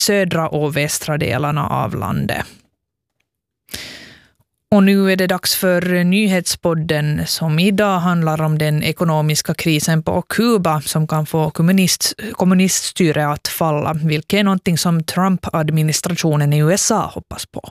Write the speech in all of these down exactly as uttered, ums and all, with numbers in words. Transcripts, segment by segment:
södra och västra delarna av landet. Och nu är det dags för nyhetspodden som idag handlar om den ekonomiska krisen på Kuba som kan få kommunist, kommuniststyre att falla, vilket är någonting som Trump-administrationen i U S A hoppas på.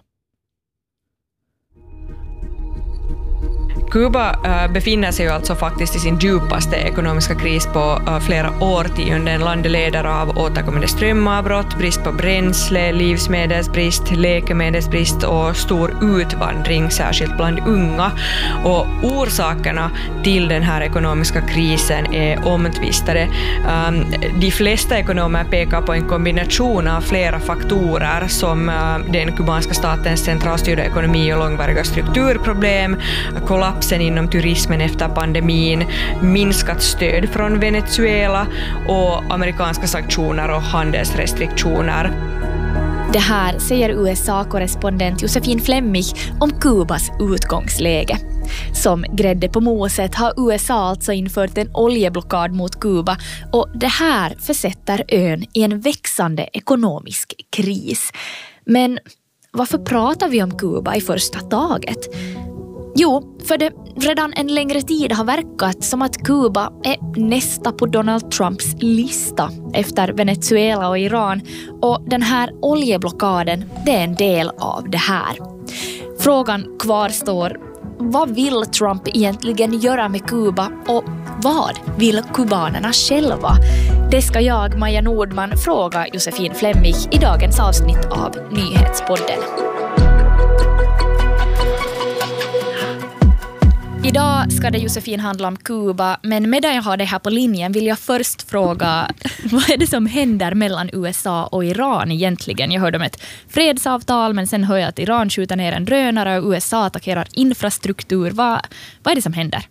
Kuba äh, befinner sig ju alltså faktiskt i sin djupaste ekonomiska kris på äh, flera årtionden. Landet leder av återkommande strömavbrott, brist på bränsle, livsmedelsbrist, läkemedelsbrist och stor utvandring, särskilt bland unga. Och orsakerna till den här ekonomiska krisen är omtvistade. Ähm, de flesta ekonomer pekar på en kombination av flera faktorer som äh, den kubanska statens centralstyrda ekonomi och långvariga strukturproblem, kollaps inom turismen efter pandemin, minskat stöd från Venezuela och amerikanska sanktioner och handelsrestriktioner. Det här säger U S A-korrespondent Josefin Flemmig om Kubas utgångsläge. Som grädde på moset har U S A alltså infört en oljeblockad mot Kuba och det här försätter ön i en växande ekonomisk kris. Men varför pratar vi om Kuba i första taget? Jo, för det redan en längre tid har verkat som att Kuba är nästa på Donald Trumps lista efter Venezuela och Iran, och den här oljeblockaden, det är en del av det här. Frågan kvarstår: vad vill Trump egentligen göra med Kuba och vad vill kubanerna själva? Det ska jag, Maja Nordman, fråga Josefin Flemmig i dagens avsnitt av Nyhetspodden. Idag ska det, Josefin, handla om Kuba, men medan jag har det här på linjen vill jag först fråga vad är det som händer mellan U S A och Iran egentligen? Jag hörde om ett fredsavtal, men sen hör jag att Iran skjuter ner en drönare och U S A attackerar infrastruktur. Vad, vad är det som händer?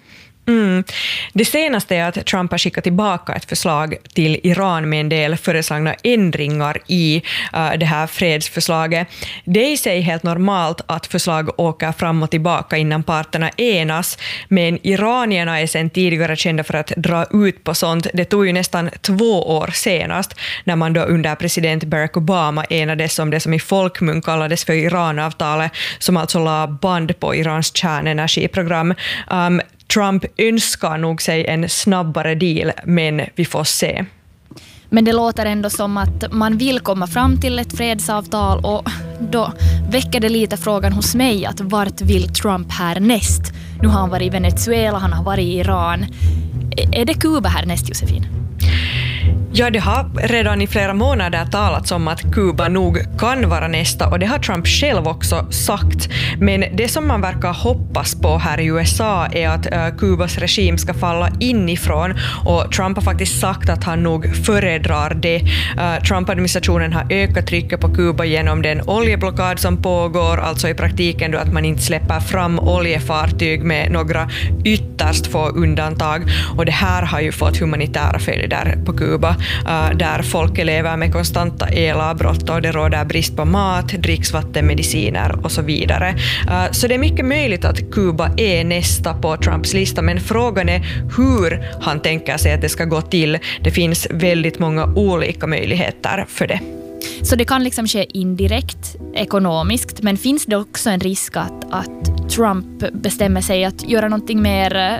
Mm. Det senaste är att Trump har skickat tillbaka ett förslag till Iran med en del föreslagna ändringar i uh, det här fredsförslaget. Det är i sig helt normalt att förslag åker fram och tillbaka innan parterna enas, men iranierna är sedan tidigare kända för att dra ut på sånt. Det tog ju nästan två år senast när man då under president Barack Obama enades om det som i folkmun kallades för Iranavtalet, som alltså la band på Irans kärnenergiprogram. Um, Trump önskar nog sig en snabbare deal, men vi får se. Men det låter ändå som att man vill komma fram till ett fredsavtal, och då väcker det lite frågan hos mig att vart vill Trump härnäst? Nu har han varit i Venezuela, han har varit i Iran. Är det Kuba härnäst, Josefin? Ja, det har redan i flera månader talats om att Kuba nog kan vara nästa, och det har Trump själv också sagt. Men det som man verkar hoppas på här i U S A är att uh, Kubas regim ska falla inifrån, och Trump har faktiskt sagt att han nog föredrar det. Uh, Trump-administrationen har ökat trycket på Kuba genom den oljeblockad som pågår, alltså i praktiken då att man inte släpper fram oljefartyg med några ytterst få undantag, och det här har ju fått humanitära följder på Kuba. Uh, där folk lever med konstanta elavbrott och det råder brist på mat, dricksvatten, mediciner och så vidare. Uh, så det är mycket möjligt att Kuba är nästa på Trumps lista, men frågan är hur han tänker sig att det ska gå till. Det finns väldigt många olika möjligheter för det. Så det kan liksom ske indirekt, ekonomiskt, men finns det också en risk att, att Trump bestämmer sig att göra någonting mer eh,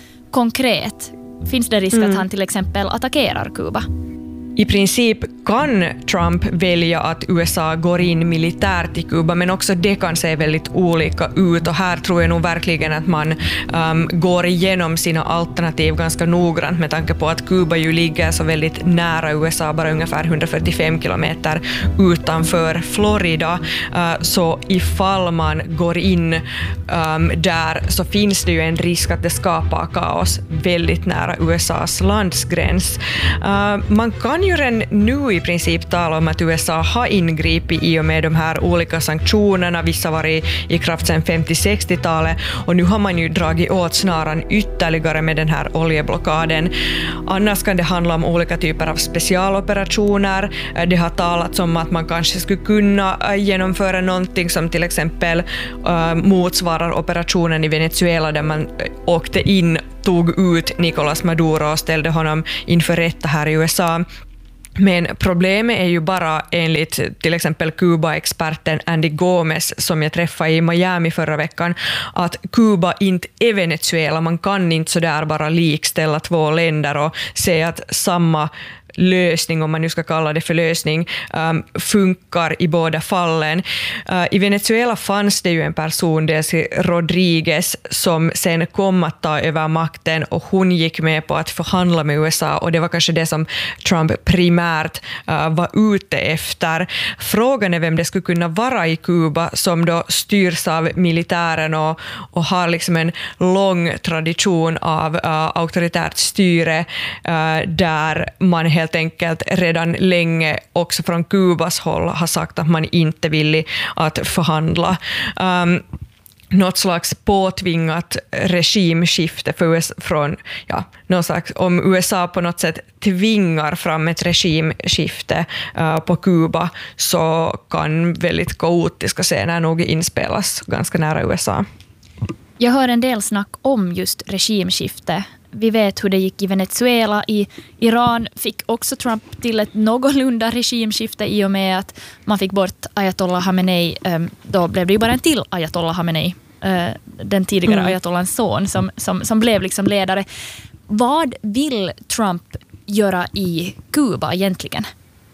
konkret? Finns det risk mm. att han till exempel attackerar Kuba? I princip kan Trump välja att U S A går in militärt i Kuba, men också det kan se väldigt olika ut, och här tror jag nog verkligen att man um, går igenom sina alternativ ganska noggrant med tanke på att Kuba ju ligger så väldigt nära U S A, bara ungefär hundrafyrtiofem kilometer utanför Florida. Uh, så ifall man går in um, där så finns det ju en risk att det skapar kaos väldigt nära U S As landsgräns. Uh, man kan ju redan nu i princip tala om att U S A har ingripit i och med de här olika sanktionerna. Vissa var i, i kraft sedan femtio-sextiotalet, och nu har man ju dragit åt snaran ytterligare med den här oljeblockaden. Annars kan det handla om olika typer av specialoperationer. Det har talats om att man kanske skulle kunna genomföra någonting som till exempel uh, motsvarar operationen i Venezuela där man åkte in, tog ut Nicolás Maduro och ställde honom inför rätta här i U S A. Men problemet är ju bara enligt till exempel Kuba-experten Andy Gomez som jag träffade i Miami förra veckan att Kuba inte är Venezuela. Man kan inte så där bara likställa två länder och säga att samma lösning, om man nu ska kalla det för lösning, um, funkar i båda fallen. Uh, I Venezuela fanns det ju en person, Delcy Rodriguez, som sen kom att ta över makten och hon gick med på att förhandla med U S A och det var kanske det som Trump primärt uh, var ute efter. Frågan är vem det skulle kunna vara i Kuba som då styrs av militären och, och har liksom en lång tradition av uh, auktoritärt styre uh, där man helt enkelt redan länge också från Kubas håll har sagt att man inte vill att förhandla. Um, något slags påtvingat regimskifte för U S A från, ja, någon slags, om U S A på något sätt tvingar fram ett regimskifte uh, på Kuba så kan väldigt kaotiska scener nog inspelas ganska nära U S A. Jag hör en del snack om just regimskifte. Vi vet hur det gick i Venezuela. I Iran fick också Trump till ett någorlunda regimskifte i och med att man fick bort Ayatollah Khamenei. Då blev det ju bara en till Ayatollah Khamenei, den tidigare mm. Ayatollahs son som, som, som blev liksom ledare. Vad vill Trump göra i Kuba egentligen?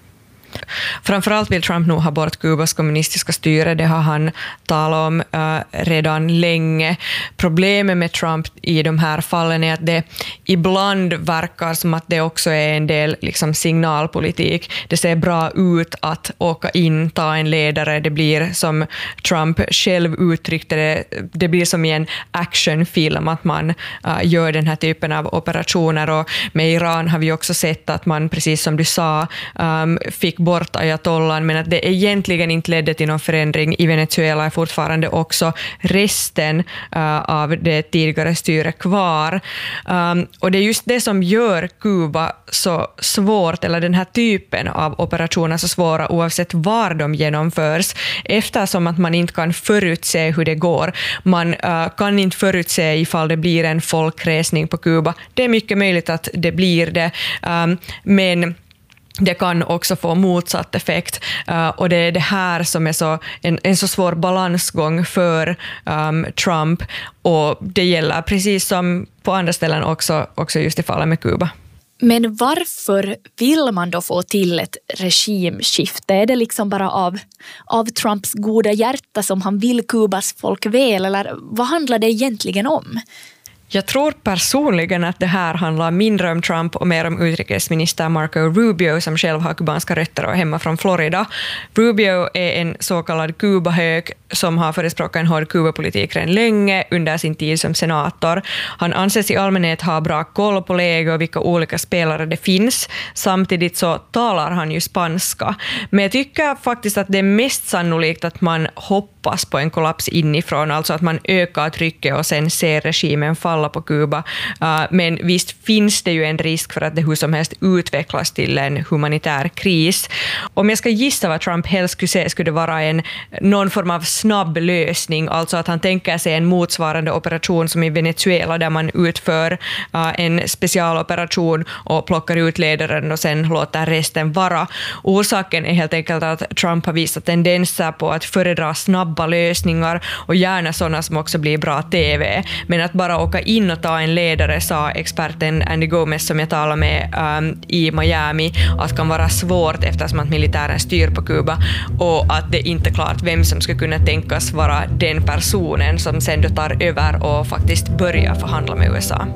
Framförallt vill Trump nog ha bort Kubas kommunistiska styre. Det har han talat om uh, redan länge. Problemet med Trump i de här fallen är att det ibland verkar som att det också är en del liksom, signalpolitik. Det ser bra ut att åka in, ta en ledare. Det blir som Trump själv uttryckte det, det blir som i en actionfilm att man uh, gör den här typen av operationer. Och med Iran har vi också sett att man, precis som du sa, um, fick bort ayatollan, men att det egentligen inte ledde till någon förändring. I Venezuela är fortfarande också resten uh, av det tidigare styret kvar. Um, och det är just det som gör Kuba så svårt, eller den här typen av operationer så svåra oavsett var de genomförs, eftersom att man inte kan förutse hur det går. Man uh, kan inte förutse ifall det blir en folkresning på Kuba. Det är mycket möjligt att det blir det, um, men det kan också få motsatt effekt uh, och det är det här som är så, en, en så svår balansgång för um, Trump, och det gäller precis som på andra ställen också, också just i fallet med Kuba. Men varför vill man då få till ett regimskifte? Är det liksom bara av, av Trumps goda hjärta som han vill Kubas folk väl, eller vad handlar det egentligen om? Jag tror personligen att det här handlar mindre om Trump och mer om utrikesminister Marco Rubio som själv har kubanska rötter och är hemma från Florida. Rubio är en så kallad Kuba-hög som har förespråkat en hård Kuba-politik redan länge under sin tid som senator. Han anses i allmänhet ha bra koll på läge och vilka olika spelare det finns. Samtidigt så talar han ju spanska. Men jag tycker faktiskt att det är mest sannolikt att man hoppas på en kollaps inifrån, alltså att man ökar trycket och sen ser regimen falla på Kuba. Uh, men visst finns det ju en risk för att det hur som helst utvecklas till en humanitär kris. Om jag ska gissa vad Trump helst skulle se, skulle det vara en, någon form av snabb lösning, alltså att han tänker sig en motsvarande operation som i Venezuela där man utför uh, en specialoperation och plockar ut ledaren och sen låter resten vara. Orsaken är helt enkelt att Trump har visat tendenser på att föredra snabba lösningar och gärna sådana som också blir bra T V. Men att bara åka in och ta en ledare, sa experten Andy Gomez som jag talade med um, i Miami, att kan vara svårt eftersom att militären styr på Kuba och att det inte är klart vem som ska kunna tänkas vara den personen som sen då tar över och faktiskt börjar förhandla med U S A.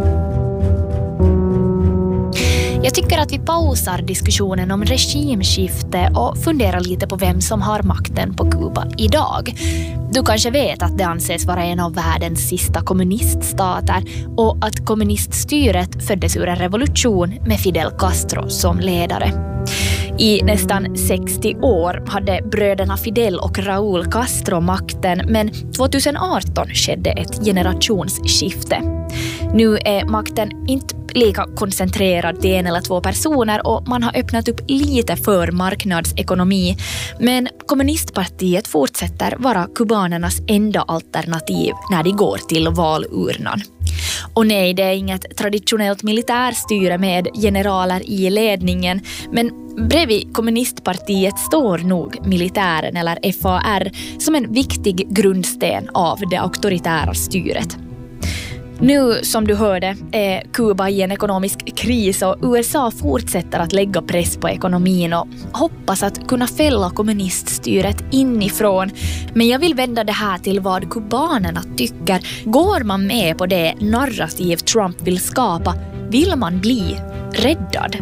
Jag tycker att vi pausar diskussionen om regimskifte och funderar lite på vem som har makten på Kuba idag. Du kanske vet att det anses vara en av världens sista kommuniststater och att kommuniststyret föddes ur en revolution med Fidel Castro som ledare. I nästan sextio år hade bröderna Fidel och Raúl Castro makten, men tjugoarton skedde ett generationsskifte. Nu är makten inte lika koncentrerad till en eller två personer och man har öppnat upp lite för marknadsekonomi, men kommunistpartiet fortsätter vara kubanernas enda alternativ när de går till valurnan. Och nej, det är inget traditionellt militärstyre med generaler i ledningen, men Bredvid kommunistpartiet står nog militären eller F A R som en viktig grundsten av det auktoritära styret. Nu, som du hörde, är Kuba i en ekonomisk kris och U S A fortsätter att lägga press på ekonomin och hoppas att kunna fälla kommuniststyret inifrån. Men jag vill vända det här till vad kubanerna tycker. Går man med på det narrativ Trump vill skapa, vill man bli räddad?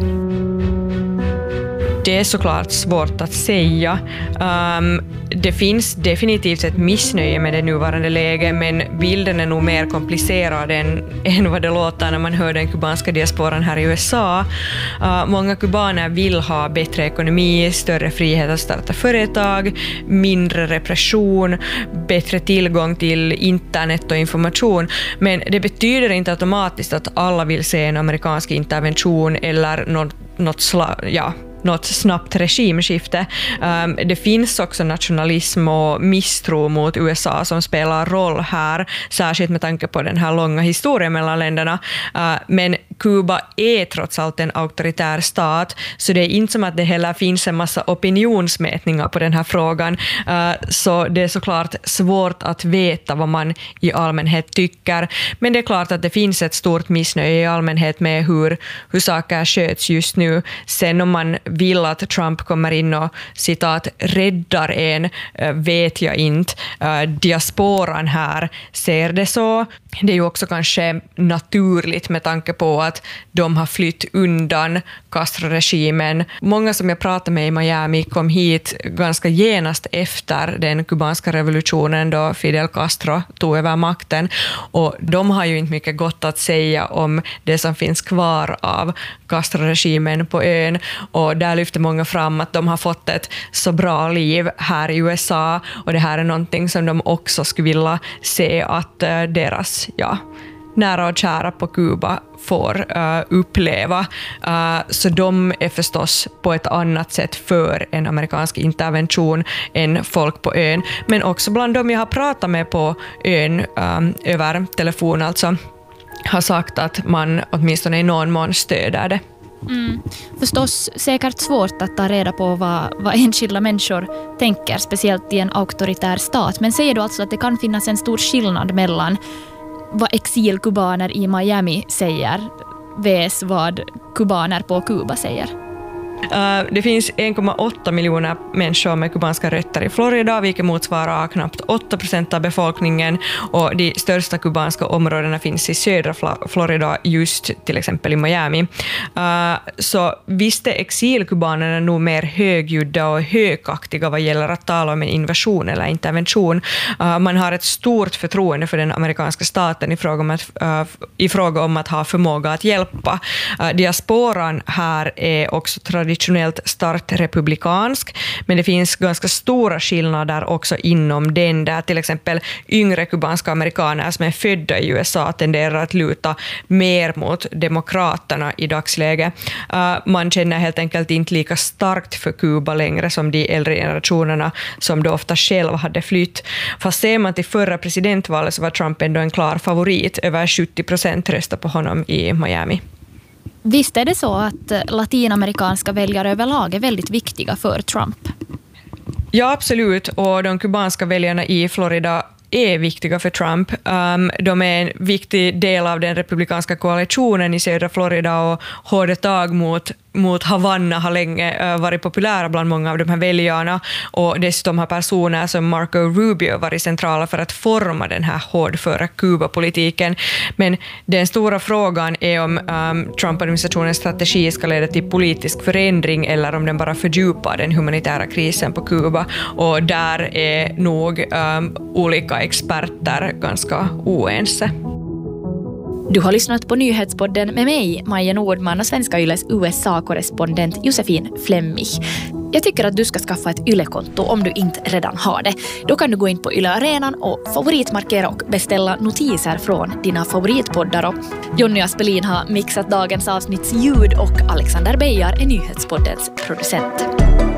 Det är såklart svårt att säga. Um, det finns definitivt ett missnöje med det nuvarande läget, men bilden är nog mer komplicerad än, än vad det låter när man hör den kubanska diasporan här i U S A. Uh, många kubaner vill ha bättre ekonomi, större frihet att starta företag, mindre repression, bättre tillgång till internet och information. Men det betyder inte automatiskt att alla vill se en amerikansk intervention eller något, något slag, ja, något snabbt regimskifte. Um, det finns också nationalism och misstro mot U S A som spelar roll här, särskilt med tanke på den här långa historien mellan länderna. Uh, men Kuba är trots allt en auktoritär stat, så det är inte som att det heller finns en massa opinionsmätningar på den här frågan. Uh, så det är såklart svårt att veta vad man i allmänhet tycker. Men det är klart att det finns ett stort missnöje i allmänhet med hur, hur saker sköts just nu. Sen om man vill att Trump kommer in och citat räddar en, vet jag inte. Diasporan här ser det så. Det är ju också kanske naturligt med tanke på att de har flytt undan Castro-regimen. Många som jag pratade med i Miami kom hit ganska genast efter den kubanska revolutionen då Fidel Castro tog över makten. Och de har ju inte mycket gott att säga om det som finns kvar av Castro-regimen på ön. Och där lyfter många fram att de har fått ett så bra liv här i U S A. Och det här är någonting som de också skulle vilja se att deras ja, nära och kära på Kuba får uh, uppleva. Uh, så de är förstås på ett annat sätt för en amerikansk intervention än folk på ön. Men också bland dem jag har pratat med på ön um, över telefon alltså, har sagt att man åtminstone i någon mån stöder det. Mm. Förstås säkert svårt att ta reda på vad, vad enskilda människor tänker, speciellt i en auktoritär stat. Men säger du alltså att det kan finnas en stor skillnad mellan vad exilkubaner i Miami säger vs vad kubaner på Kuba säger? Uh, det finns en komma åtta miljoner människor med kubanska rötter i Florida, vilket motsvarar knappt åtta procent av befolkningen, och de största kubanska områdena finns i södra Florida, just till exempel i Miami. Uh, så visst är exilkubanerna nog mer högljudda och högaktiga vad gäller att tala om en invasion eller intervention. Uh, man har ett stort förtroende för den amerikanska staten i fråga om att, uh, i fråga om att ha förmåga att hjälpa. Uh, diasporan här är också traditionellt starkt republikansk, men det finns ganska stora skillnader också inom den, där till exempel yngre kubanska amerikaner som är födda i U S A tenderar att luta mer mot demokraterna i dagsläget. Uh, man känner helt enkelt inte lika starkt för Kuba längre som de äldre generationerna som då ofta själv hade flytt. Fast ser man till förra presidentvalet så var Trump ändå en klar favorit. Över sjuttio procent röstade på honom i Miami. Visst är det så att latinamerikanska väljare överlag är väldigt viktiga för Trump? Ja, absolut. Och de kubanska väljarna i Florida är viktiga för Trump. Um, de är en viktig del av den republikanska koalitionen i södra Florida, och hårda tag mot mot Havanna har länge uh, varit populära bland många av de här väljarna, och dessutom har personer som Marco Rubio varit centrala för att forma den här hårdföra Kuba-politiken. Men den stora frågan är om um, Trump-administrationens strategi ska leda till politisk förändring eller om den bara fördjupar den humanitära krisen på Kuba, och där är nog um, olika experter ganska oense. Du har lyssnat på Nyhetspodden med mig, Maja Nordman, och Svenska Yles U S A-korrespondent Josefin Flemmich. Jag tycker att du ska skaffa ett Yle-konto om du inte redan har det. Då kan du gå in på Yle Arenan och favoritmarkera och beställa notiser från dina favoritpoddar. Och Jonny Aspelin har mixat dagens avsnitts ljud, och Alexander Beijar är Nyhetspoddens producent.